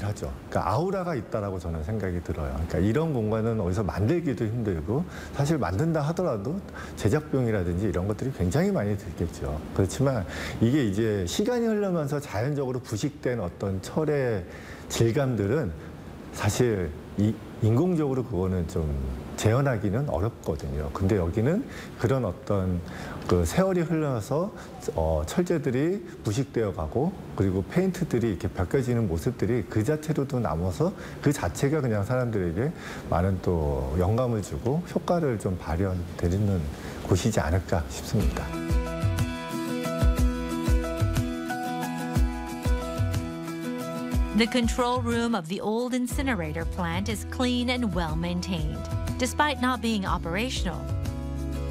하죠. 그러니까 아우라가 있다라고 저는 생각이 들어요. 그러니까 이런 공간은 어디서 만들기도 힘들고 사실 만든다 하더라도 제작 비용이라든지 이런 것들이 굉장히 많이 들겠죠. 그렇지만 이게 이제 시간이 흐르면서 자연적으로 부식된 어떤 철의 질감들은 사실 인공적으로 그거는 좀 재현하기는 어렵거든요. 근데 여기는 그런 어떤 그 세월이 흘러서 철제들이 부식되어 가고 그리고 페인트들이 이렇게 벗겨지는 모습들이 그 자체로도 남아서 그 자체가 그냥 사람들에게 많은 또 영감을 주고 효과를 좀 발현되는 곳이지 않을까 싶습니다. The control room of the old incinerator plant is clean and well maintained. Despite not being operational,